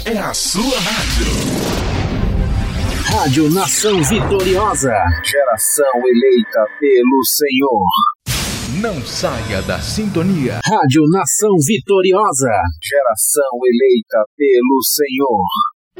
é a sua rádio. Rádio Nação Vitoriosa. Geração eleita pelo Senhor. Não saia da sintonia. Rádio Nação Vitoriosa. Geração eleita pelo Senhor.